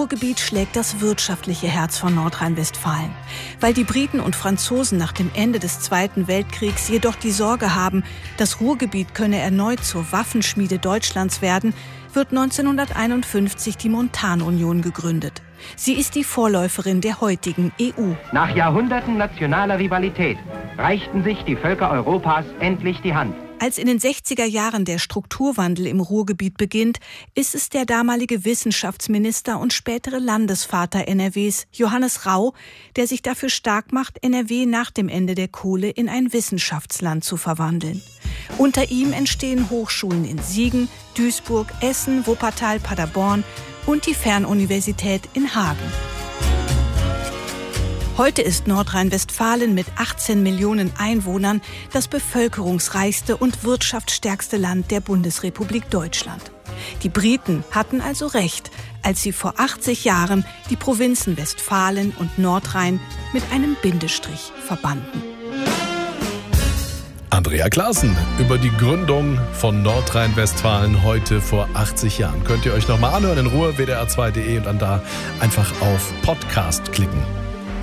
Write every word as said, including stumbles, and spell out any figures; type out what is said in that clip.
Ruhrgebiet schlägt das wirtschaftliche Herz von Nordrhein-Westfalen. Weil die Briten und Franzosen nach dem Ende des Zweiten Weltkriegs jedoch die Sorge haben, das Ruhrgebiet könne erneut zur Waffenschmiede Deutschlands werden, wird neunzehnhunderteinundfünfzig die Montanunion gegründet. Sie ist die Vorläuferin der heutigen E U. Nach Jahrhunderten nationaler Rivalität reichten sich die Völker Europas endlich die Hand. Als in den sechziger Jahren der Strukturwandel im Ruhrgebiet beginnt, ist es der damalige Wissenschaftsminister und spätere Landesvater N R Ws, Johannes Rau, der sich dafür stark macht, N R W nach dem Ende der Kohle in ein Wissenschaftsland zu verwandeln. Unter ihm entstehen Hochschulen in Siegen, Duisburg, Essen, Wuppertal, Paderborn und die Fernuniversität in Hagen. Heute ist Nordrhein-Westfalen mit achtzehn Millionen Einwohnern das bevölkerungsreichste und wirtschaftsstärkste Land der Bundesrepublik Deutschland. Die Briten hatten also recht, als sie vor achtzig Jahren die Provinzen Westfalen und Nordrhein mit einem Bindestrich verbanden. Andrea Klaassen über die Gründung von Nordrhein-Westfalen heute vor achtzig Jahren. Könnt ihr euch nochmal anhören in Ruhe, W D R zwei punkt de und dann da einfach auf Podcast klicken.